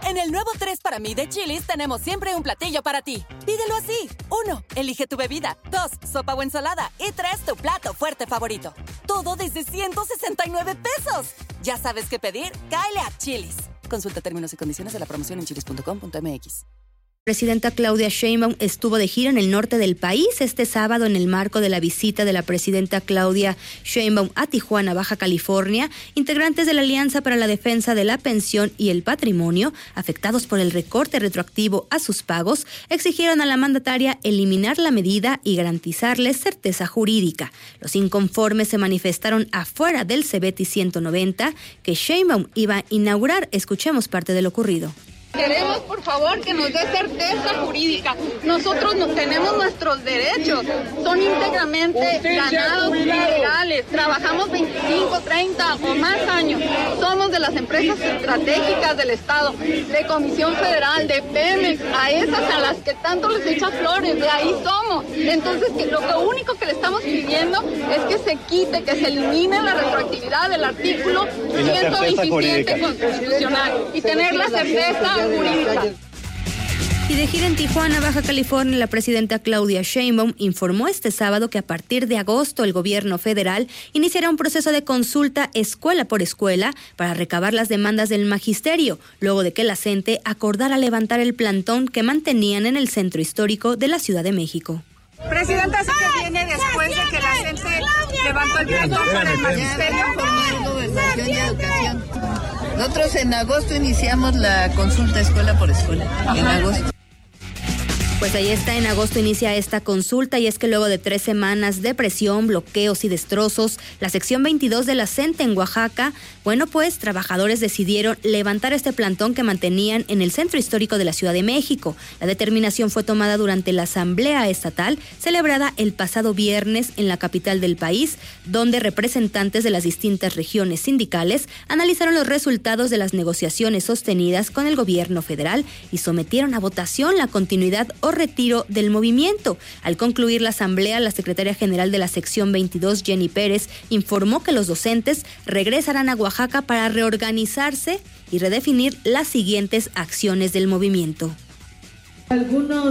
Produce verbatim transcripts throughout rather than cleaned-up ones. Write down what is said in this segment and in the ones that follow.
En el nuevo tres para mí de Chili's tenemos siempre un platillo para ti. Pídelo así. Uno, elige tu bebida. Dos, sopa o ensalada. Y tres, tu plato fuerte favorito. Todo desde ciento sesenta y nueve pesos. ¿Ya sabes qué pedir? Cáele a Chili's. Consulta términos y condiciones de la promoción en chilis punto com punto m x. Presidenta Claudia Sheinbaum estuvo de gira en el norte del país este sábado en el marco de la visita de la presidenta Claudia Sheinbaum a Tijuana, Baja California. Integrantes de la Alianza para la Defensa de la Pensión y el Patrimonio, afectados por el recorte retroactivo a sus pagos, exigieron a la mandataria eliminar la medida y garantizarles certeza jurídica. Los inconformes se manifestaron afuera del Cebeti ciento noventa que Sheinbaum iba a inaugurar. Escuchemos parte de lo ocurrido. Queremos, por favor, que nos dé certeza jurídica. Nosotros no tenemos nuestros derechos. Son íntegramente ganados y legales. Trabajamos veinticinco, treinta o más años. Somos de las empresas estratégicas del Estado, de Comisión Federal, de Pemex, a esas a las que tanto les echa flores, de ahí somos. Entonces, que lo que único que le estamos pidiendo es que se quite, que se elimine la retroactividad del artículo ciento veintisiete constitucional y tener la certeza jurídica. Y de gira en Tijuana, Baja California, la presidenta Claudia Sheinbaum informó este sábado que a partir de agosto el gobierno federal iniciará un proceso de consulta escuela por escuela para recabar las demandas del magisterio, luego de que la CENTE acordara levantar el plantón que mantenían en el centro histórico de la Ciudad de México. Presidenta, ¿sí que viene después de que la CENTE levantó el plantón para el magisterio? Gobernación y Educación. Nosotros en agosto iniciamos la consulta escuela por escuela. En agosto. Pues ahí está, en agosto inicia esta consulta y es que luego de tres semanas de presión, bloqueos y destrozos, la sección veintidós de la CENTE en Oaxaca, bueno, pues trabajadores decidieron levantar este plantón que mantenían en el centro histórico de la Ciudad de México. La determinación fue tomada durante la asamblea estatal celebrada el pasado viernes en la capital del país, donde representantes de las distintas regiones sindicales analizaron los resultados de las negociaciones sostenidas con el gobierno federal y sometieron a votación la continuidad o retiro del movimiento. Al concluir la asamblea, la secretaria general de la sección veintidós, Jenny Pérez, informó que los docentes regresarán a Oaxaca para reorganizarse y redefinir las siguientes acciones del movimiento. Algunos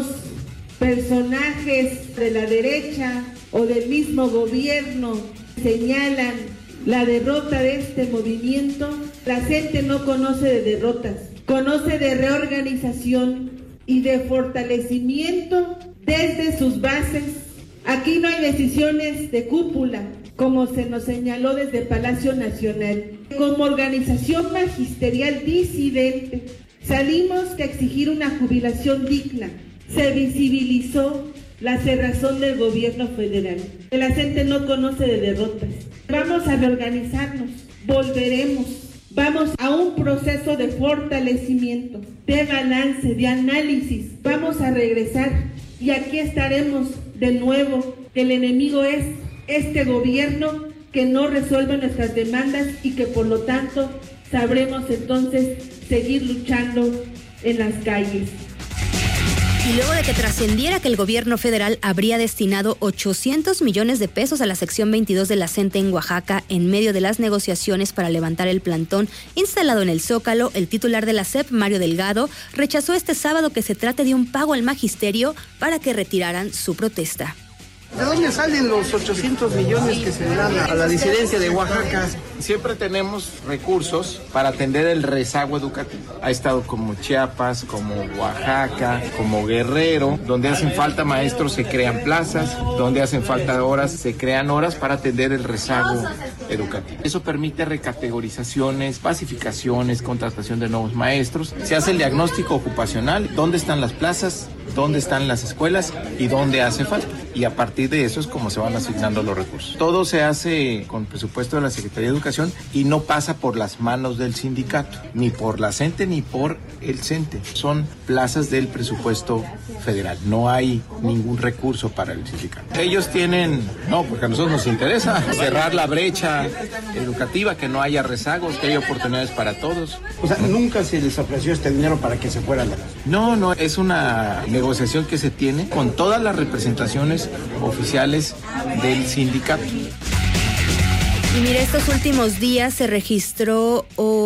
personajes de la derecha o del mismo gobierno señalan la derrota de este movimiento. La gente no conoce de derrotas, conoce de reorganización y de fortalecimiento desde sus bases. Aquí no hay decisiones de cúpula, como se nos señaló desde Palacio Nacional. Como organización magisterial disidente, salimos a exigir una jubilación digna. Se visibilizó la cerrazón del gobierno federal. La gente no conoce de derrotas. Vamos a reorganizarnos, volveremos. Vamos a un proceso de fortalecimiento, de balance, de análisis. Vamos a regresar y aquí estaremos de nuevo. El enemigo es este gobierno que no resuelve nuestras demandas y que por lo tanto sabremos entonces seguir luchando en las calles. Y luego de que trascendiera que el gobierno federal habría destinado ochocientos millones de pesos a la sección veintidós de la CENTE en Oaxaca en medio de las negociaciones para levantar el plantón instalado en el Zócalo, el titular de la S E P, Mario Delgado, rechazó este sábado que se trate de un pago al magisterio para que retiraran su protesta. ¿De dónde salen los ochocientos millones que se dan a la disidencia de Oaxaca? Siempre tenemos recursos para atender el rezago educativo. Ha estado como Chiapas, como Oaxaca, como Guerrero, donde hacen falta maestros se crean plazas, donde hacen falta horas se crean horas para atender el rezago educativo. Eso permite recategorizaciones, pacificaciones, contratación de nuevos maestros. Se hace el diagnóstico ocupacional, dónde están las plazas, dónde están las escuelas y dónde hace falta. Y a partir de eso es como se van asignando los recursos. Todo se hace con presupuesto de la Secretaría de Educación y no pasa por las manos del sindicato, ni por la CENTE ni por el CENTE. Son plazas del presupuesto federal. No hay ningún recurso para el sindicato. Ellos tienen, no, porque a nosotros nos interesa cerrar la brecha educativa, que no haya rezagos, que haya oportunidades para todos. O sea, nunca se les ofreció este dinero para que se fueran de la... No, no, es una negociación que se tiene con todas las representaciones oficiales del sindicato. Y mire, estos últimos días se registró... Oh,